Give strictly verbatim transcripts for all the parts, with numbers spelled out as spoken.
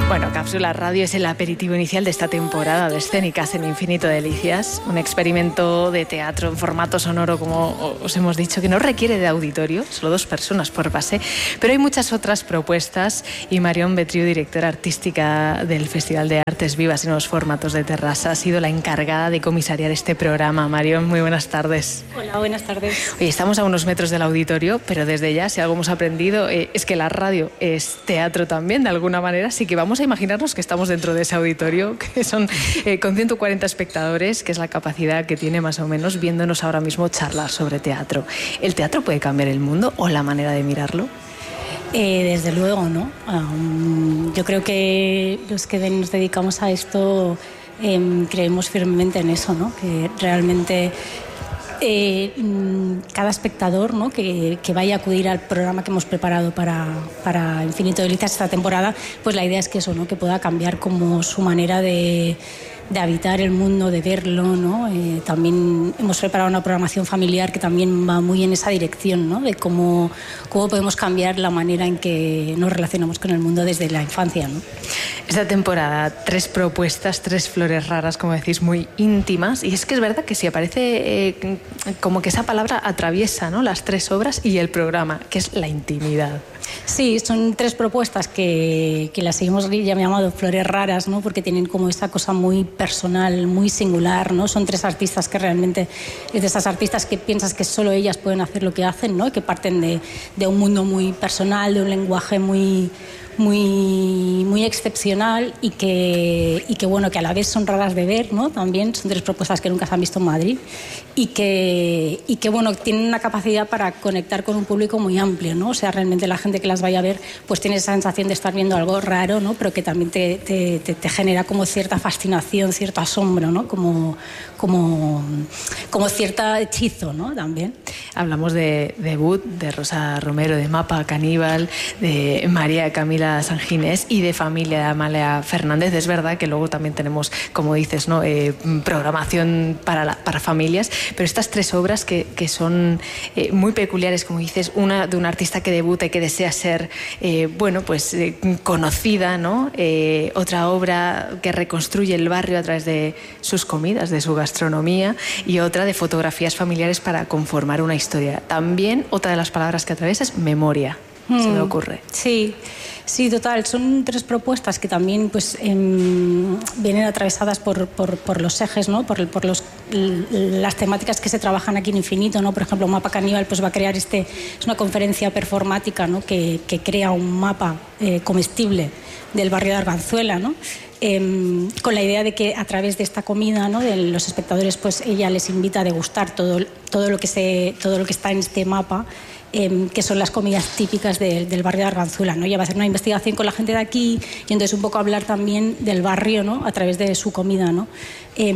Bueno, Cápsula Radio es el aperitivo inicial de esta temporada de Escénicas en Infinito Delicias, un experimento de teatro en formato sonoro, como os hemos dicho, que no requiere de auditorio, solo dos personas por base, pero hay muchas otras propuestas y Marion Betriu, directora artística del Festival de Artes Vivas y Nuevos Formatos de Terrassa, ha sido la encargada de comisariar este programa. Marion, muy buenas tardes. Hola, buenas tardes. Oye, estamos a unos metros del auditorio, pero desde ya, si algo hemos aprendido, eh, es que la radio es teatro también, de alguna manera, así que vamos a imaginarnos que estamos dentro de ese auditorio, que son eh, con ciento cuarenta espectadores, que es la capacidad que tiene más o menos viéndonos ahora mismo charlar sobre teatro. ¿El teatro puede cambiar el mundo o la manera de mirarlo? Eh, desde luego, ¿no? Um, yo creo que los que nos dedicamos a esto eh, creemos firmemente en eso, ¿no? Que realmente Eh, cada espectador, ¿no? que, que vaya a acudir al programa que hemos preparado para, para Infinito Delicias esta temporada, pues la idea es que eso, ¿no? que pueda cambiar como su manera de, de habitar el mundo, de verlo, ¿no? Eh, también hemos preparado una programación familiar que también va muy en esa dirección, ¿no? De cómo, cómo podemos cambiar la manera en que nos relacionamos con el mundo desde la infancia, ¿no? Esta temporada, tres propuestas, tres flores raras, como decís, muy íntimas. Y es que es verdad que si aparece eh, como que esa palabra atraviesa, ¿no? las tres obras y el programa, que es la intimidad. Sí, son tres propuestas que, que las hemos llamado flores raras, ¿no? Porque tienen como esa cosa muy personal, muy singular, ¿no? Son tres artistas que realmente, es de esas artistas que piensas que solo ellas pueden hacer lo que hacen, ¿no? Que parten de, de un mundo muy personal, de un lenguaje muy... muy, muy excepcional y que, y que, bueno, que a la vez son raras de ver, ¿no? También son tres propuestas que nunca se han visto en Madrid y que, y que bueno, tienen una capacidad para conectar con un público muy amplio, ¿no? O sea, realmente la gente que las vaya a ver pues tiene esa sensación de estar viendo algo raro, ¿no? Pero que también te, te, te, te genera como cierta fascinación, cierto asombro, ¿no? Como, como, como cierto hechizo, ¿no? También. Hablamos de debut, de Rosa Romero, de Mapa Caníbal, de María Camila San Ginés y de Familia de Amalia Fernández. Es verdad que luego también tenemos, como dices, ¿no? eh, programación para, la, para familias, pero estas tres obras que, que son eh, muy peculiares, como dices, una de un artista que debuta y que desea ser eh, bueno, pues, eh, conocida, ¿no? Eh, otra obra que reconstruye el barrio a través de sus comidas, de su gastronomía, y otra de fotografías familiares para conformar una historia. También otra de las palabras que atraviesa es memoria, mm, se me ocurre. Sí. Sí, total. Son tres propuestas que también pues, eh, vienen atravesadas por, por, por los ejes, ¿no? por, por los, las temáticas que se trabajan aquí en Infinito, ¿no? Por ejemplo, Mapa Caníbal pues, va a crear este, es una conferencia performática, ¿no? que, que crea un mapa eh, comestible del barrio de Arganzuela, ¿no? Eh, con la idea de que a través de esta comida, ¿no? de los espectadores, pues ella les invita a degustar todo, todo, lo, que se, todo lo que está en este mapa. Eh, que son las comidas típicas de, del barrio de Arganzuela, ¿no? Ella va a hacer una investigación con la gente de aquí y entonces un poco hablar también del barrio, ¿no? A través de su comida, ¿no? Eh,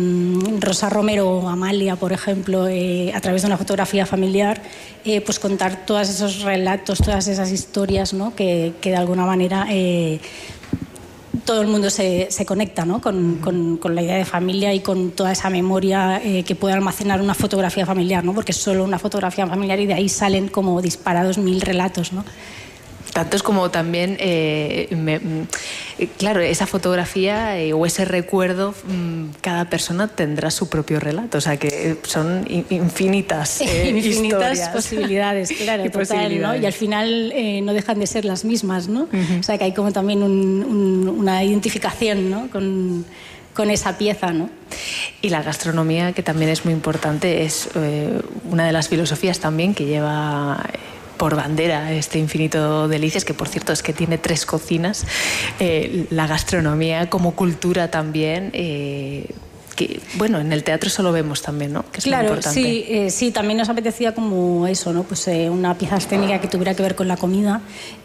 Rosa Romero, Amalia, por ejemplo, eh, a través de una fotografía familiar, eh, pues contar todos esos relatos, todas esas historias, ¿no? que, que de alguna manera eh, todo el mundo se, se conecta, ¿no? con, con, con la idea de familia y con toda esa memoria eh, que puede almacenar una fotografía familiar, ¿no? Porque es solo una fotografía familiar y de ahí salen como disparados mil relatos, ¿no? Tantos como también, eh, me, claro, esa fotografía eh, o ese recuerdo, cada persona tendrá su propio relato, o sea que son infinitas, eh, infinitas historias. posibilidades, claro, y total, posibilidades. ¿no? Y al final eh, no dejan de ser las mismas, ¿no? Uh-huh. O sea que hay como también un, un, una identificación, ¿no? con, con esa pieza, ¿no? Y la gastronomía, que también es muy importante, es eh, una de las filosofías también que lleva por bandera este Infinito Delicias, que por cierto es que tiene tres cocinas. Eh, la gastronomía como cultura también, eh, que bueno, en el teatro eso lo vemos también, ¿no? Que es claro, muy importante. sí, eh, sí, también nos apetecía como eso, ¿no? Pues eh, una pieza escénica que tuviera que ver con la comida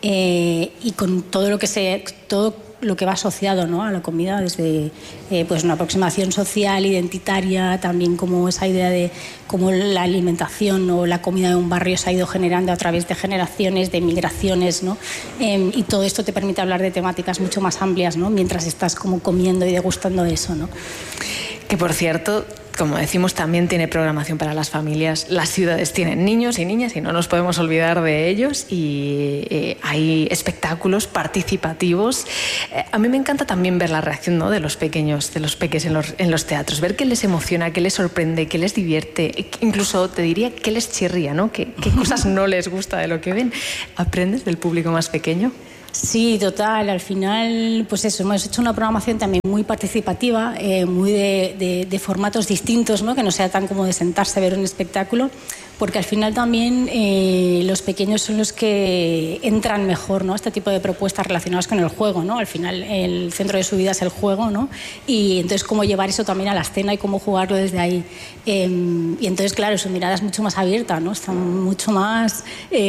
eh, y con todo lo que se... todo lo que va asociado, ¿no? a la comida, desde eh, pues una aproximación social, identitaria, también como esa idea de cómo la alimentación o la comida de un barrio se ha ido generando a través de generaciones, de migraciones, ¿no? Eh, y todo esto te permite hablar de temáticas mucho más amplias, ¿no? Mientras estás como comiendo y degustando eso, ¿no? Que por cierto, como decimos, también tiene programación para las familias. Las ciudades tienen niños y niñas y no nos podemos olvidar de ellos, y eh, hay espectáculos participativos. Eh, a mí me encanta también ver la reacción, ¿no?, de los pequeños, de los peques en los, en los teatros, ver qué les emociona, qué les sorprende, qué les divierte, incluso te diría qué les chirría, ¿no?, qué, qué cosas no les gusta de lo que ven. ¿Aprendes del público más pequeño? Sí, total. Al final, pues eso, hemos hecho una programación también muy participativa, eh, muy de, de, de formatos distintos, ¿no?, que no sea tan como de sentarse a ver un espectáculo, porque al final también eh, los pequeños son los que entran mejor, ¿no?, a este tipo de propuestas relacionadas con el juego, ¿no? Al final el centro de su vida es el juego, ¿no? Y entonces cómo llevar eso también a la escena y cómo jugarlo desde ahí. Eh, y entonces, claro, su mirada es mucho más abierta, ¿no? Están mucho más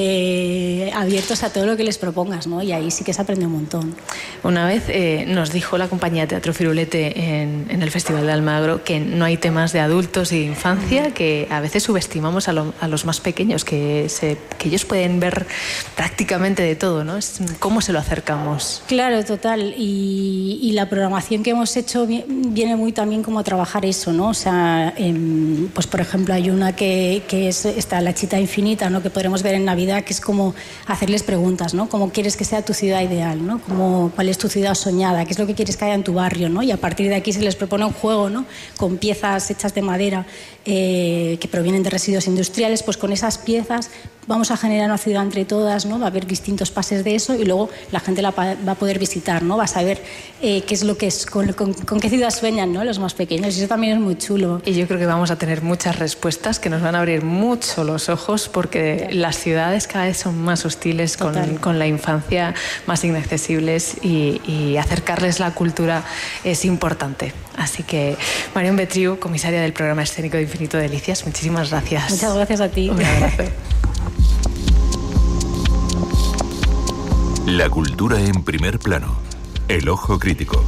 eh, abiertos a todo lo que les propongas, ¿no? Y ahí sí que se aprende un montón. Una vez eh, nos dijo la compañía Teatro Firulete en, en el Festival de Almagro que no hay temas de adultos y de infancia, que a veces subestimamos a, lo, a los más pequeños, que, se, que ellos pueden ver prácticamente de todo, ¿no? Es, ¿cómo se lo acercamos? Claro, total. Y, y la programación que hemos hecho viene muy también como a trabajar eso, ¿no? O sea, eh, pues por ejemplo hay una que, que es esta, La Chita Infinita, ¿no?, que podremos ver en Navidad, que es como hacerles preguntas, ¿no? ¿Cómo quieres que sea tu ciudad ideal, ¿no? Como, ¿cuál es tu ciudad soñada? ¿Qué es lo que quieres que haya en tu barrio, ¿no? Y a partir de aquí se les propone un juego, ¿no?, con piezas hechas de madera eh, que provienen de residuos industriales. Pues con esas piezas vamos a generar una ciudad entre todas, ¿no? Va a haber distintos pases de eso y luego la gente la va a poder visitar, ¿no? Va a saber eh, qué es lo que es, con, con, con qué ciudad sueñan, ¿no?, los más pequeños, y eso también es muy chulo. Y yo creo que vamos a tener muchas respuestas que nos van a abrir mucho los ojos, porque claro, las ciudades cada vez son más hostiles con, con la infancia, más inaccesibles, y, y acercarles la cultura es importante. Así que, Marion Betriu, comisaria del Programa Escénico de Infinito Delicias, muchísimas gracias. Muchas gracias a ti. Un abrazo. La cultura en primer plano. El ojo crítico.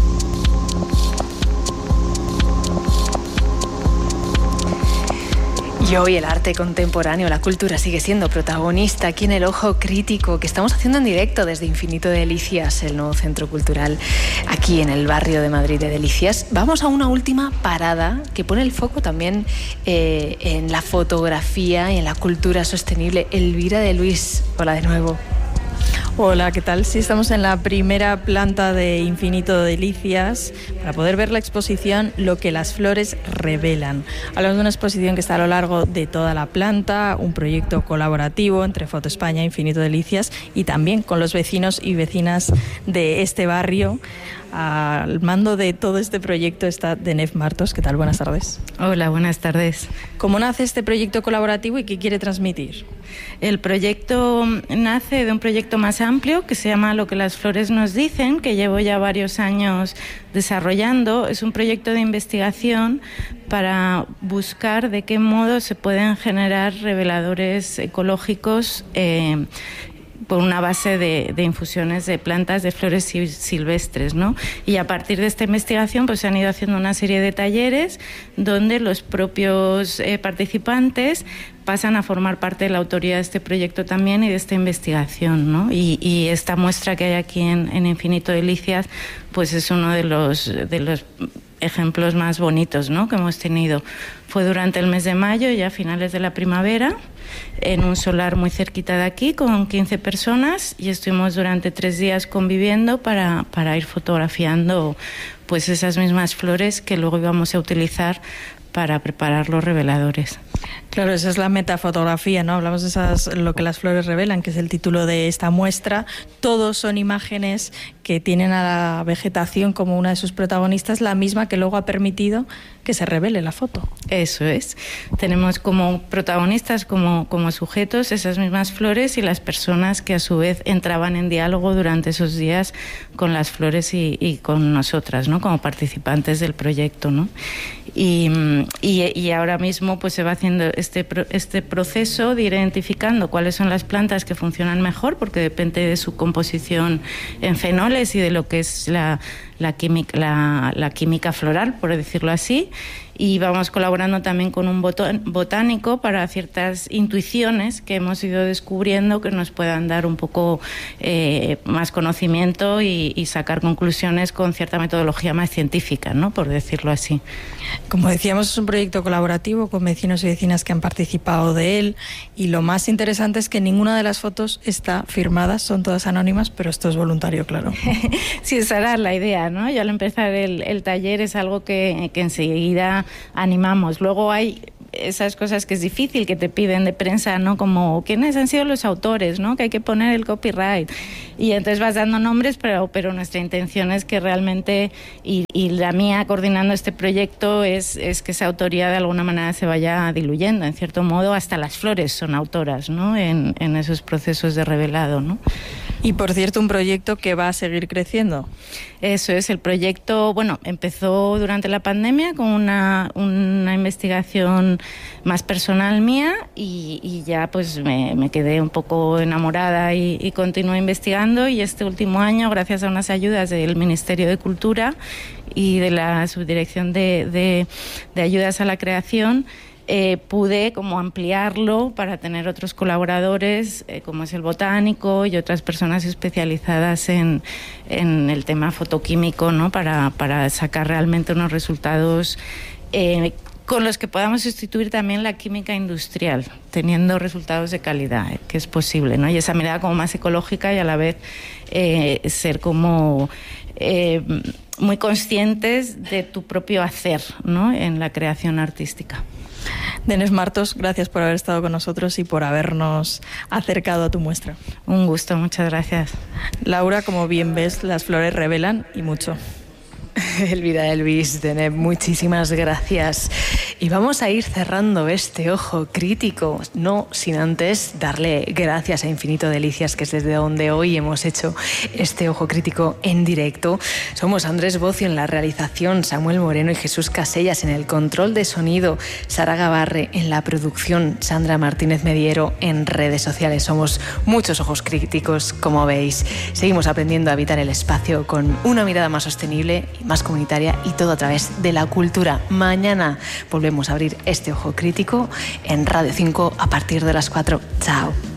Y hoy el arte contemporáneo, la cultura, sigue siendo protagonista aquí en El Ojo Crítico, que estamos haciendo en directo desde Infinito Delicias, el nuevo centro cultural aquí en el barrio de Madrid de Delicias. Vamos a una última parada que pone el foco también eh, en la fotografía y en la cultura sostenible. Elvira de Luis, hola de nuevo. Hola, ¿qué tal? Sí, estamos en la primera planta de Infinito Delicias para poder ver la exposición Lo que las flores revelan. Hablamos de una exposición que está a lo largo de toda la planta, un proyecto colaborativo entre Foto España, Infinito Delicias y también con los vecinos y vecinas de este barrio. Al mando de todo este proyecto está Denef Martos. ¿Qué tal? Buenas tardes. Hola, buenas tardes. ¿Cómo nace este proyecto colaborativo y qué quiere transmitir? El proyecto nace de un proyecto más amplio que se llama Lo que las flores nos dicen, que llevo ya varios años desarrollando. Es un proyecto de investigación para buscar de qué modo se pueden generar reveladores ecológicos eh, por una base de, de infusiones de plantas de flores silvestres, ¿no? Y a partir de esta investigación pues se han ido haciendo una serie de talleres donde los propios eh, participantes pasan a formar parte de la autoría de este proyecto también y de esta investigación, ¿no? Y, y esta muestra que hay aquí en, en Infinito Delicias pues es uno de los, de los ejemplos más bonitos, ¿no?, que hemos tenido. Fue durante el mes de mayo, ya a finales de la primavera, en un solar muy cerquita de aquí, con quince personas, y estuvimos durante tres días conviviendo para, para ir fotografiando pues esas mismas flores que luego íbamos a utilizar para preparar los reveladores. Claro, esa es la metafotografía, ¿no? Hablamos de esas, Lo que las flores revelan, que es el título de esta muestra. Todos son imágenes que tienen a la vegetación como una de sus protagonistas, la misma que luego ha permitido que se revele la foto. Eso es. Tenemos como protagonistas, como, como sujetos, esas mismas flores y las personas que a su vez entraban en diálogo durante esos días con las flores y, y con nosotras, ¿no?, como participantes del proyecto, ¿no? Y, y, y ahora mismo pues se va haciendo este, este proceso de ir identificando cuáles son las plantas que funcionan mejor, porque depende de su composición en fenoles y de lo que es la, la, química, la, la química floral, por decirlo así. y vamos colaborando también con un botánico para ciertas intuiciones que hemos ido descubriendo que nos puedan dar un poco eh, más conocimiento y, y sacar conclusiones con cierta metodología más científica, ¿no?, por decirlo así. Como decíamos, es un proyecto colaborativo con vecinos y vecinas que han participado de él, y lo más interesante es que ninguna de las fotos está firmada, son todas anónimas, pero esto es voluntario, claro. Sí, esa era la idea, ¿no? Yo al empezar el, el taller es algo que, que enseguida animamos. Luego hay esas cosas que es difícil, que te piden de prensa, ¿no?, como quiénes han sido los autores, ¿no?, que hay que poner el copyright, y entonces vas dando nombres, pero, pero nuestra intención es que realmente, y, y la mía coordinando este proyecto, es, es que esa autoría de alguna manera se vaya diluyendo, en cierto modo. Hasta las flores son autoras, ¿no?, en, en esos procesos de revelado, ¿no? Y por cierto, un proyecto que va a seguir creciendo. Eso es, el proyecto, bueno, empezó durante la pandemia con una, una investigación más personal mía, y, y ya pues me, me quedé un poco enamorada y, y continué investigando, y este último año, gracias a unas ayudas del Ministerio de Cultura y de la Subdirección de, de, de Ayudas a la Creación, Eh, pude como ampliarlo para tener otros colaboradores, eh, como es el botánico y otras personas especializadas en, en el tema fotoquímico, ¿no?, para, para sacar realmente unos resultados eh, con los que podamos sustituir también la química industrial, teniendo resultados de calidad, eh, que es posible, ¿no? Y esa mirada como más ecológica, y a la vez eh, ser como eh, muy conscientes de tu propio hacer, ¿no?, en la creación artística. Denés Martos, gracias por haber estado con nosotros y por habernos acercado a tu muestra. Un gusto, muchas gracias. Laura, como bien ves, las flores revelan, y mucho. Elvira Elvis, Denés, muchísimas gracias. Y vamos a ir cerrando este ojo crítico, no sin antes darle gracias a Infinito Delicias, que es desde donde hoy hemos hecho este ojo crítico en directo. Somos Andrés Bocio en la realización, Samuel Moreno y Jesús Casellas en el control de sonido, Sara Gabarre en la producción, Sandra Martínez Mediero en redes sociales. Somos muchos ojos críticos, como veis. Seguimos aprendiendo a habitar el espacio con una mirada más sostenible, más comunitaria, y todo a través de la cultura. Mañana volvemos a abrir este ojo crítico en Radio cinco a partir de las cuatro. Chao.